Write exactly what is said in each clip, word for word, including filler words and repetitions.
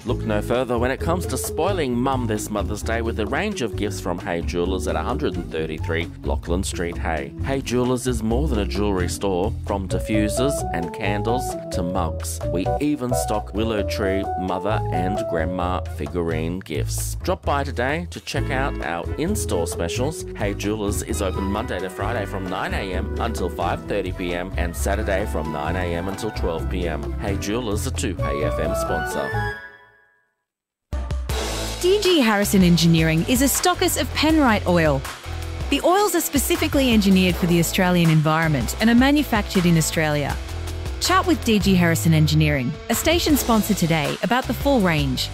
Look no further when it comes to spoiling mum this Mother's Day with a range of gifts from Hay Jewellers at one thirty-three Lachlan Street, Hay. Hay Jewellers is more than a jewellery store. From diffusers and candles to mugs, we even stock willow tree, mother and grandma figurine gifts. Drop by today to check out our in-store specials. Hay Jewellers is open Monday to Friday from nine a m until five thirty p m and Saturday from nine a m until twelve p m. Hay Jewellers, a two Hay F M sponsor. D G Harrison Engineering is a stockist of Penrite oil. The oils are specifically engineered for the Australian environment and are manufactured in Australia. Chat with D G Harrison Engineering, a station sponsor today, about the full range.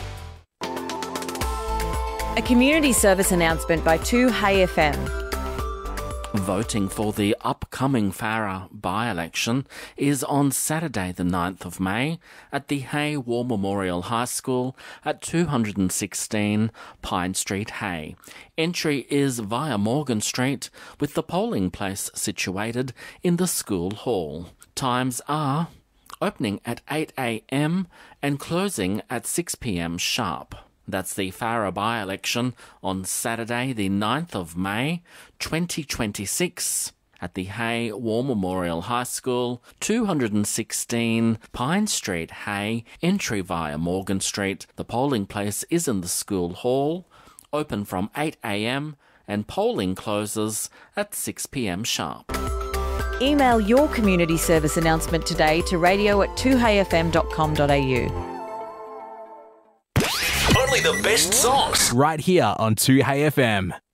A community service announcement by two Hay F M. Voting for the upcoming Farrer by-election is on Saturday the ninth of May at the Hay War Memorial High School at two sixteen Pine Street, Hay. Entry is via Morgan Street, with the polling place situated in the school hall. Times are opening at eight a m and closing at six p m sharp. That's the Farrer by-election on Saturday the ninth of May twenty twenty-six at the Hay War Memorial High School, two sixteen Pine Street, Hay. Entry via Morgan Street. The polling place is in the school hall, open from eight a m and polling closes at six p m sharp. Email your community service announcement today to radio at two hay f m dot com dot a u. Only the best songs. Right here on two Hay F M.